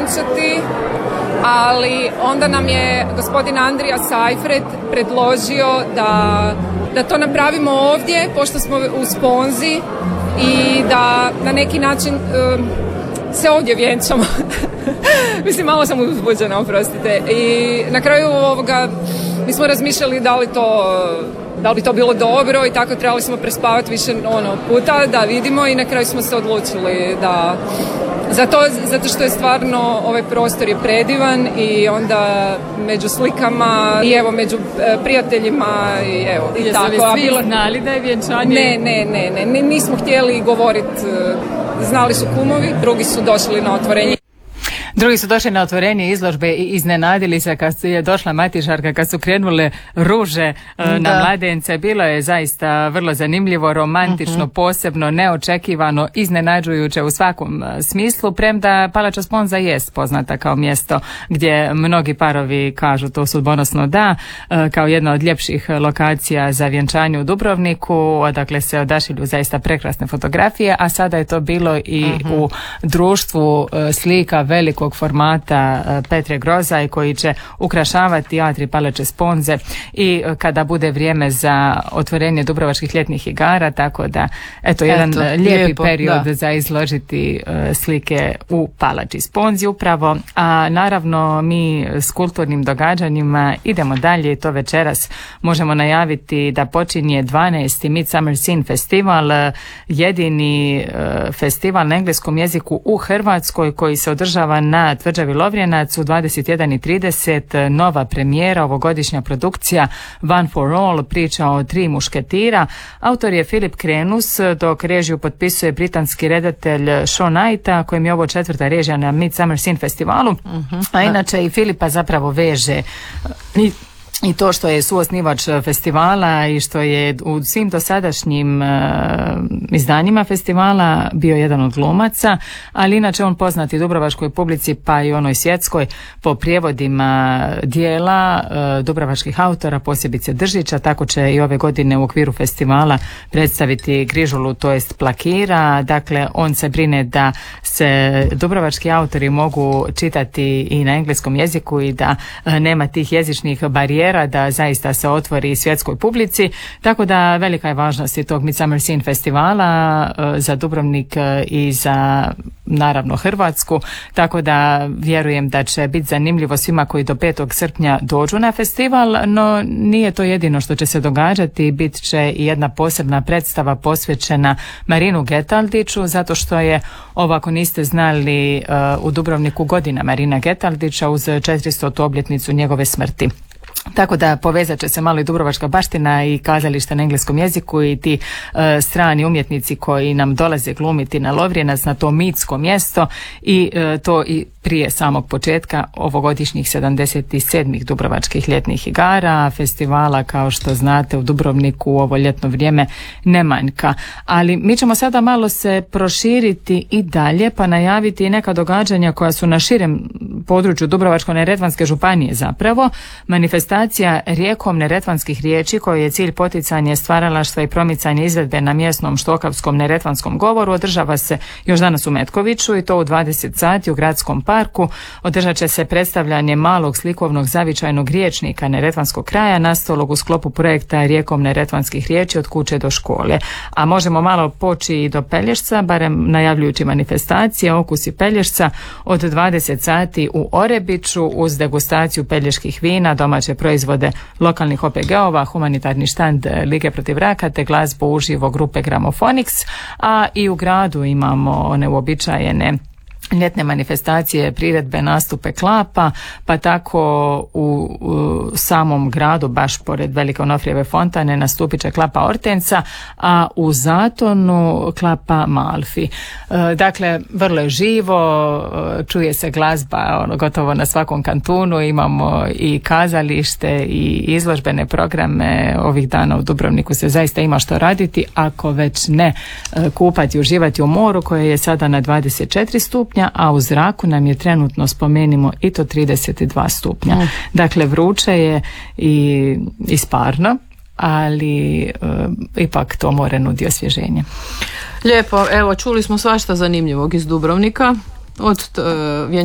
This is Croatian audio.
vjenčati, ali onda nam je gospodin Andrija Seifert predložio da to napravimo ovdje, pošto smo u Sponzi, i da na neki način se ovdje vjenčamo. Mislim, malo sam uzbuđena, oprostite. I na kraju ovoga mi smo razmišljali da li bi to bilo dobro i tako trebali smo prespavati više puta da vidimo, i na kraju smo se odlučili da zato što je stvarno ovaj prostor je predivan, i onda među slikama i evo među prijateljima i evo i tako. Jesu li svi znali da je vjenčanje? Ne, nismo htjeli govoriti, znali su kumovi, drugi su došli na otvorenje. Drugi su došli na otvorenje izložbe i iznenadili se kad je došla matičarka, kad su krenule ruže na mladence. Bilo je zaista vrlo zanimljivo, romantično, posebno, neočekivano, iznenađujuće u svakom smislu, premda Palača Sponza jest poznata kao mjesto gdje mnogi parovi kažu to sudbonosno da, kao jedna od ljepših lokacija za vjenčanje u Dubrovniku, odakle se odašilju zaista prekrasne fotografije, a sada je to bilo i u društvu slika velikog formata Petre Grozaj, koji će ukrašavati atri Palače Sponze i kada bude vrijeme za otvorenje Dubrovačkih ljetnih igara, tako da jedan lijepi period za izložiti slike u Palači Sponzi upravo. A naravno mi s kulturnim događanjima idemo dalje, i to večeras možemo najaviti da počinje 12. Midsummer Scene Festival, jedini festival na engleskom jeziku u Hrvatskoj koji se održava na tvrđavi Lovrjenac u 21:30, nova premijera, ovogodišnja produkcija One for All, priča o 3 mušketira. Autor je Filip Krenus, dok režiju potpisuje britanski redatelj Sean Knight, kojem je ovo 4. režija na Midsummer Scene Festivalu, a inače i Filipa zapravo veže i to što je suosnivač festivala i što je u svim dosadašnjim izdanjima festivala bio jedan od glumaca, ali inače on poznat i dubrovačkoj publici pa i onoj svjetskoj po prijevodima dijela dubrovačkih autora, posebice Držića. Tako će i ove godine u okviru festivala predstaviti Grižulu, to jest Plakira. Dakle, on se brine da se dubrovački autori mogu čitati i na engleskom jeziku i da nema tih jezičnih barijera, da zaista se otvori svjetskoj publici, tako da velika je važnost i tog Midsummer Scene festivala za Dubrovnik i za naravno Hrvatsku, tako da vjerujem da će biti zanimljivo svima koji do 5. srpnja dođu na festival, no nije to jedino što će se događati, bit će i jedna posebna predstava posvećena Marinu Getaldiću, zato što je ovo, ako niste znali, u Dubrovniku godina Marina Getaldića uz 400. obljetnicu njegove smrti. Tako da povezat će se malo i dubrovačka baština i kazalište na engleskom jeziku i ti strani umjetnici koji nam dolaze glumiti na Lovrjenac, na to mitsko mjesto, i to i prije samog početka ovogodišnjih 77. Dubrovačkih ljetnih igara, festivala, kao što znate, u Dubrovniku u ovo ljetno vrijeme ne manjka. Ali mi ćemo sada malo se proširiti i dalje, pa najaviti i neka događanja koja su na širem području Dubrovačko-neretvanske županije zapravo. Manifestacija rijekom neretvanskih riječi, koji je cilj poticanje stvaralaštva i promicanje izvedbe na mjesnom štokavskom neretvanskom govoru, održava se još danas u Metkoviću, i to u 20 sati u gradskom parku. Održat će se predstavljanje malog slikovnog zavičajnog riječnika neretvanskog kraja nastalog u sklopu projekta rijekom neretvanskih riječi od kuće do škole. A možemo malo poći i do Pelješca, barem najavljujući manifestacije Okusi Pelješca od 20 sati u Orebiću uz degustaciju peljeških vina, domaće proizvode lokalnih OPG-ova, humanitarni štand Lige protiv raka te glazbu uživo grupe Gramophonics, a i u gradu imamo one uobičajene ljetne manifestacije, priredbe, nastupe klapa, pa tako u samom gradu, baš pored Velike Onofrijeve fontane, nastupit će klapa Ortenca, a u Zatonu klapa Malfi. Dakle, vrlo je živo, čuje se glazba gotovo na svakom kantunu, imamo i kazalište i izložbene programe. Ovih dana u Dubrovniku se zaista ima što raditi, ako već ne kupati i uživati u moru koje je sada na 24 stupnja, a u zraku nam je trenutno, spomenimo, i to 32 stupnja. Dakle, vruće je i sparno, ali ipak to more nudi osvježenje. Lijepo, evo, čuli smo svašta zanimljivog iz Dubrovnika, od